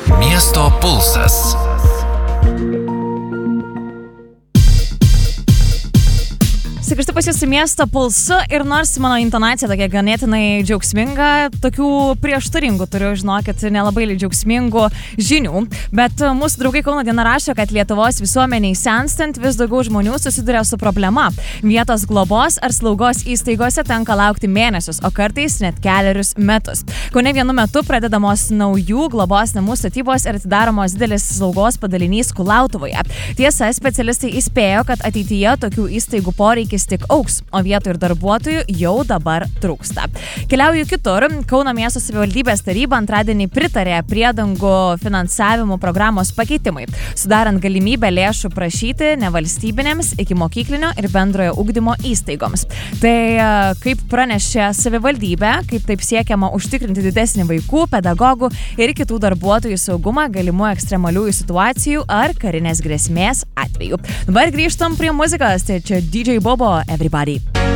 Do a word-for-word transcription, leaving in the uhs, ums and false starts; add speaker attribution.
Speaker 1: Miesto pulsas.
Speaker 2: Sugrįžtu pas jūsų Miesto pulsu ir nors mano intonacija tokia ganėtinai džiaugsminga, tokių prieštaringų turiu, žinokit, nelabai džiaugsmingų žinių, bet mūsų draugai Kauno diena rašo, kad Lietuvos visuomeniai senstant vis daugiau žmonių susiduria su problema. Vietos globos ar slaugos įstaigose tenka laukti mėnesius, o kartais net kelerius metus. Kaune vienu metu pradedamos naujų globos namų statybos ir atidaromos didelis slaugos padalinys Kulautuvoje. Tiesa, specialistai įspėjo, kad ateityje tokių įstaigų poreikis tik auks, o vietų ir darbuotojų jau dabar trūksta. Keliauju kitur. Kauno miesto savivaldybės taryba antradienį pritarė priedangų finansavimo programos pakeitimui, sudarant galimybę lėšų prašyti nevalstybinėms ikimokyklinio ir bendrojo ugdymo įstaigoms. Tai kaip pranešė savivaldybė, kaip taip siekiama užtikrinti didesnį vaikų, pedagogų ir kitų darbuotojų saugumą galimų ekstremaliųjų situacijų ar karinės grėsmės atveju. Dabar grįžtam prie muzikos, tai čia D J Bobo, Everybody.